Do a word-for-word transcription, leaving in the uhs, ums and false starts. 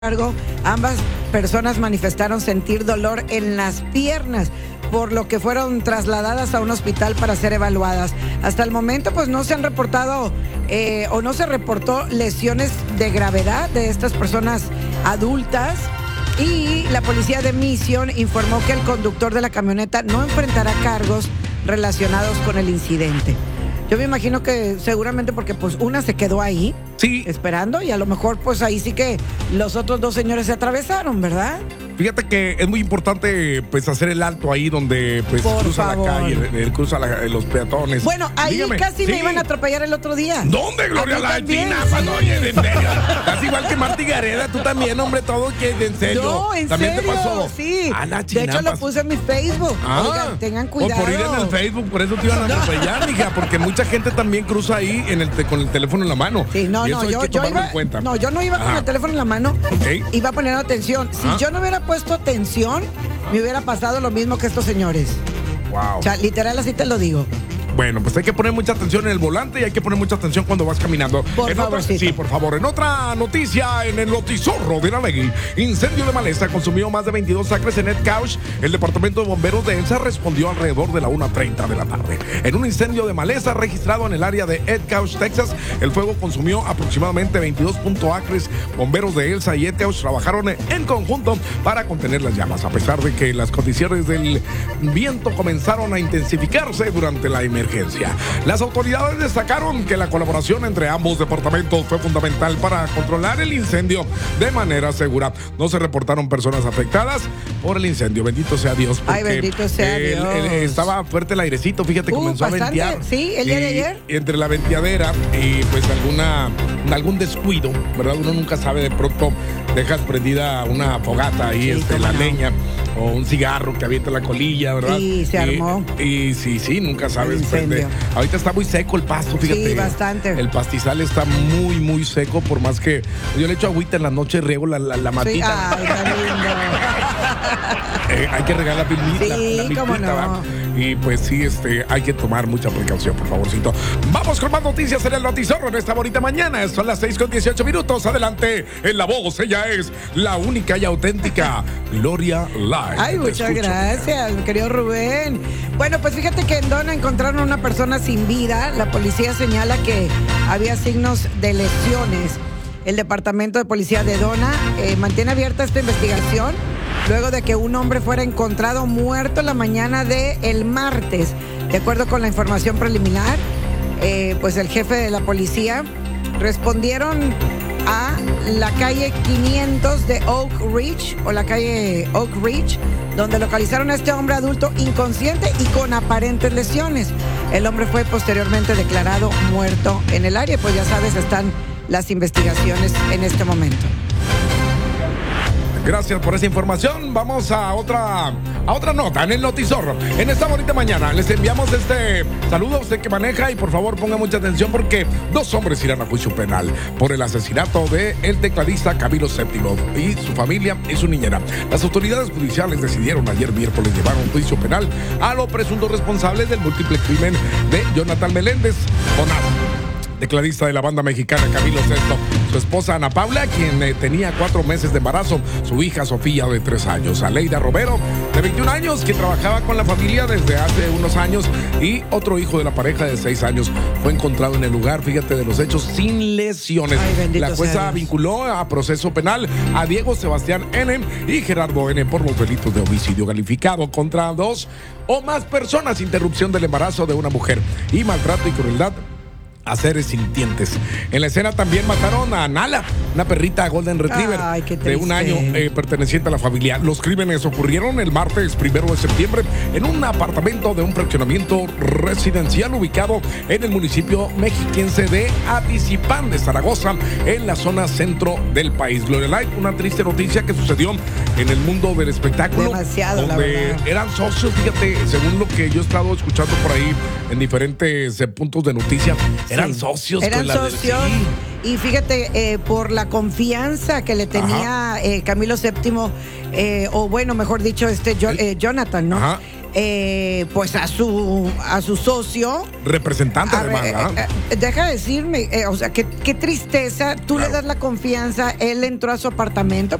embargo, ambas personas manifestaron sentir dolor en las piernas, por lo que fueron trasladadas a un hospital para ser evaluadas. Hasta el momento, pues no se han reportado eh, o no se reportó lesiones de gravedad de estas personas adultas. Y la policía de Mission informó que el conductor de la camioneta no enfrentará cargos relacionados con el incidente. Yo me imagino que seguramente porque pues una se quedó ahí, sí, esperando, y a lo mejor pues ahí sí que los otros dos señores se atravesaron, ¿verdad? Fíjate que es muy importante pues hacer el alto ahí donde pues Por cruza favor. la calle, el, el cruza la, los peatones. Bueno, ahí Dígame, casi sí. me iban a atropellar el otro día. ¿Dónde, Gloria? A mí La también, China, sí. mano, oye, en serio. Estás igual que Martí Gareda, tú también, hombre, todo que en serio. No, en ¿También serio, te pasó? sí. A la De China, hecho, lo pas- puse en mi Facebook. Ah, Oigan, tengan o cuidado. por ir en el Facebook, por eso te iban a No. atropellar, mija, porque mucha gente también cruza ahí en el te- con el teléfono en la mano. Sí, no, y no, eso hay yo, que yo tomarlo iba, en cuenta. no, yo no iba con Ajá. el teléfono en la mano, Ok. iba poniendo atención. Si Ajá. yo no hubiera puesto atención, me hubiera pasado lo mismo que estos señores. Wow. O sea, literal, así te lo digo. Bueno, pues hay que poner mucha atención en el volante y hay que poner mucha atención cuando vas caminando. Por En otra- favorcito. Sí, por favor. En otra noticia, en el Notizorro de la Ley, incendio de maleza consumió más de veintidós acres en Ed Couch. El departamento de bomberos de Elsa respondió alrededor de la una treinta de la tarde. En un incendio de maleza registrado en el área de Ed Couch, Texas, el fuego consumió aproximadamente veintidós punto acres. Bomberos de Elsa y Ed Couch trabajaron en conjunto para contener las llamas, a pesar de que las condiciones del viento comenzaron a intensificarse durante la emergencia. Las autoridades destacaron que la colaboración entre ambos departamentos fue fundamental para controlar el incendio de manera segura. No se reportaron personas afectadas por el incendio. Bendito sea Dios. Ay, porque bendito sea el- Dios. el- estaba fuerte el airecito, fíjate, Uh, comenzó bastante, a ventear. sí, el día de Y ayer. Entre la venteadera y pues alguna algún descuido, ¿verdad? Uno nunca sabe, de pronto dejas prendida una fogata ahí, Sí, este, cómo la no. leña, o un cigarro que avienta la colilla, ¿verdad? Y se armó. Y sí, sí, nunca sabes. El incendio. prende. Ahorita está muy seco el pasto, fíjate. Sí, bastante. El pastizal está muy, muy seco, por más que yo le echo agüita en la noche y riego la, la, la Sí, matita. ay, tan lindo. Eh, hay que regar la pilmita, Sí, la, la cómo milpita, no. ¿va? Y pues sí, este, hay que tomar mucha precaución, por favorcito. Vamos con más noticias en el Notizorro en esta bonita mañana. Son las seis con dieciocho minutos. Adelante, en la voz, ella es la única y auténtica Gloria Live. Ay, Te muchas escucho. gracias, mi querido Rubén. Bueno, pues fíjate que en Dona encontraron a una persona sin vida. La policía señala que había signos de lesiones. El departamento de policía de Dona eh, mantiene abierta esta investigación luego de que un hombre fuera encontrado muerto la mañana del martes. De acuerdo con la información preliminar, eh, pues el jefe de la policía respondieron a la calle quinientos de Oak Ridge o la calle Oak Ridge, donde localizaron a este hombre adulto inconsciente y con aparentes lesiones. El hombre fue posteriormente declarado muerto en el área, pues ya sabes, están las investigaciones en este momento. Gracias por esa información. Vamos a otra a otra nota en el Notizorro. En esta bonita mañana les enviamos este saludo a usted que maneja y por favor ponga mucha atención porque dos hombres irán a juicio penal por el asesinato de el tecladista Camilo séptimo y su familia y su niñera. Las autoridades judiciales decidieron ayer miércoles llevar un juicio penal a los presuntos responsables del múltiple crimen de Jonathan Meléndez Jonás, tecladista de la banda mexicana Camilo sexto, su esposa Ana Paula, quien eh, tenía cuatro meses de embarazo, su hija Sofía de tres años, Aleida Romero, de veintiún años, que trabajaba con la familia desde hace unos años, y otro hijo de la pareja de seis años fue encontrado en el lugar, fíjate, de los hechos sin lesiones. Ay, bendito La sea jueza Dios. vinculó a proceso penal a Diego Sebastián N. y Gerardo N. por los delitos de homicidio calificado contra dos o más personas, interrupción del embarazo de una mujer y maltrato y crueldad a seres sintientes. En la escena también mataron a Nala, una perrita Golden Retriever Ay, qué de un triste. año eh, perteneciente a la familia. Los crímenes ocurrieron el martes primero de septiembre en un apartamento de un fraccionamiento residencial ubicado en el municipio mexiquense de Atizipán de Zaragoza, en la zona centro del país. Gloria Light, una triste noticia que sucedió en el mundo del espectáculo. Demasiado, la donde verdad. eran socios, fíjate, según lo que yo he estado escuchando por ahí en diferentes eh, puntos de noticia. Eran Sí. socios. Eran con la del- socios. sí. Y fíjate, eh, por la confianza que le tenía eh, Camilo séptimo, eh, o bueno, mejor dicho, este Jo- eh, Jonathan, ¿no? Ajá. eh, pues a su a su socio. Representante A de ver, demanda. eh, eh, deja de decirme, eh, o sea, qué, qué tristeza, tú Claro. le das la confianza, él entró a su apartamento,